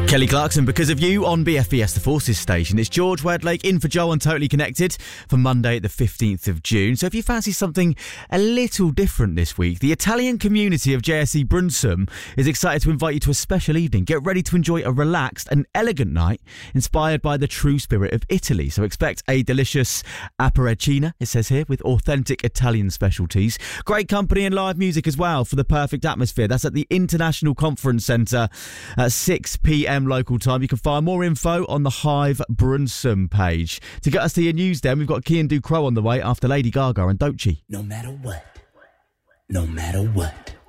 Kelly Clarkson, Because of You, on BFBS, the Forces station. It's George Wedlake in for Joel on Totally Connected for Monday the 15th of June. So if you fancy something a little different this week, the Italian community of JSE Brunsum is excited to invite you to a special evening. Get ready to enjoy a relaxed and elegant night inspired by the true spirit of Italy. So expect a delicious apparecchina, it says here, with authentic Italian specialties. Great company and live music as well for the perfect atmosphere. That's at the International Conference Centre at 6 p.m. local time. You can find more info on the Hive Brunsum page. To get us to your news then, we've got Kian Ducrot on the way after Lady Gaga and Doechii. No matter what, no matter what.